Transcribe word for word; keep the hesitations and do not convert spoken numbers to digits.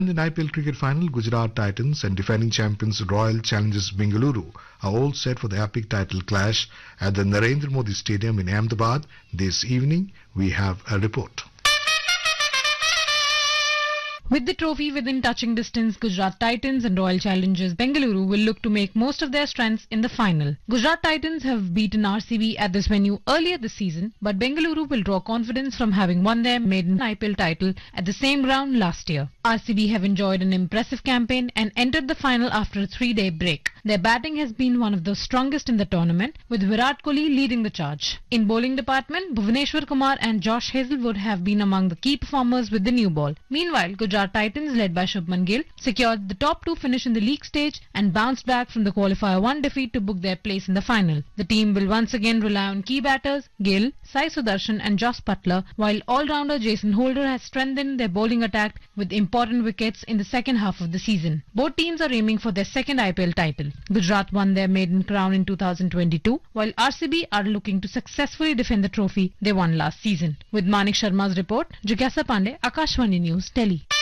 In the I P L cricket final, Gujarat Titans and defending champions Royal Challengers Bengaluru are all set for the epic title clash at the Narendra Modi Stadium in Ahmedabad this evening. We have a report. With the trophy within touching distance, Gujarat Titans and Royal Challengers Bengaluru will look to make most of their strengths in the final. Gujarat Titans have beaten R C B at this venue earlier this season, but Bengaluru will draw confidence from having won their maiden I P L title at the same ground last year. R C B have enjoyed an impressive campaign and entered the final after a three-day break. Their batting has been one of the strongest in the tournament, with Virat Kohli leading the charge. In bowling department, Bhuvneshwar Kumar and Josh Hazlewood have been among the key performers with the new ball. Meanwhile, Gujarat Titans, led by Shubman Gill, secured the top two finish in the league stage and bounced back from the qualifier one defeat to book their place in the final. The team will once again rely on key batters Gill, Sai Sudarshan and Jos Butler, while all-rounder Jason Holder has strengthened their bowling attack with important wickets in the second half of the season. Both teams are aiming for their second I P L title. Gujarat won their maiden crown in two thousand twenty-two, while R C B are looking to successfully defend the trophy they won last season. With Manik Sharma's report, Jigyasa Pandey, Akashvani News, Delhi.